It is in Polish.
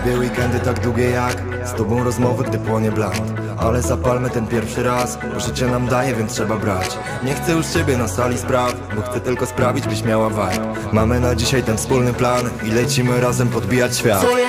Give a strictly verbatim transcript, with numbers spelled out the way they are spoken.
Dwie weekendy tak długie jak z tobą rozmowy, gdy płonie blat. Ale zapalmy ten pierwszy raz, bo życie nam daje, więc trzeba brać. Nie chcę już ciebie na sali spraw, bo chcę tylko sprawić, byś miała vibe. Mamy na dzisiaj ten wspólny plan i lecimy razem podbijać świat. Twoje